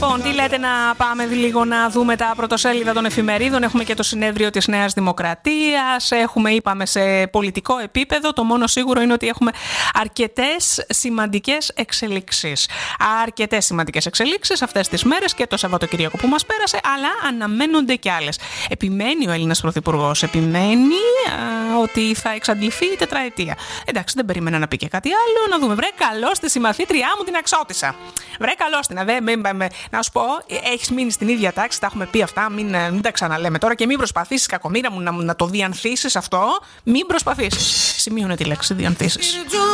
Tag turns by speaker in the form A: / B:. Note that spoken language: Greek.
A: Λοιπόν, τι λέτε να πάμε λίγο να δούμε τα πρωτοσέλιδα των εφημερίδων. Έχουμε και το συνέδριο της Νέας Δημοκρατίας. Έχουμε, είπαμε, σε πολιτικό επίπεδο. Το μόνο σίγουρο είναι ότι έχουμε αρκετές σημαντικές εξελίξεις. Αρκετές σημαντικές εξελίξεις αυτές τις μέρες και το Σαββατοκύριακο που μας πέρασε, αλλά αναμένονται και άλλες. Επιμένει ο Έλληνας Πρωθυπουργός. Επιμένει ότι θα εξαντληθεί η τετραετία. Εντάξει, δεν περίμενα να πει και κάτι άλλο. Να δούμε. Βρε, καλώς τη συμμαθήτριά μου την Αξιώτισσα. Βρε, καλώς την. Να σου πω, έχεις μείνει στην ίδια τάξη, τα έχουμε πει αυτά, μην τα ξαναλέμε τώρα και μην προσπαθήσεις, κακομοίρα μου, να το διανθίσεις αυτό. Μην προσπαθήσεις. Σημείωνε τη λέξη διανθίσεις.